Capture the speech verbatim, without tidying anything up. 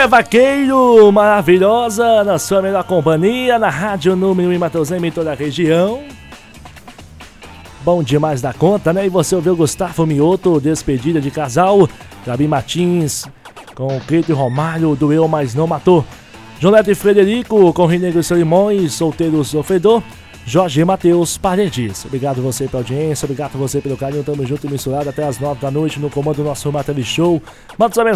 Vaqueiro, maravilhosa, na sua melhor companhia, na Rádio Número em Mateuzinho em toda a região. Bom demais da conta, né? E você ouviu Gustavo Mioto, Despedida de Casal, Gabi Martins, com Cleito e Romário, Doeu Mas Não Matou. João Neto e Frederico, com Rio Negro e Solimões, Solteiro Sofredor, Jorge Matheus Paredes. Obrigado você pela audiência, obrigado você pelo carinho, tamo junto e misturado até as nove da noite no comando do nosso Mateli Show. Manda sua mensagem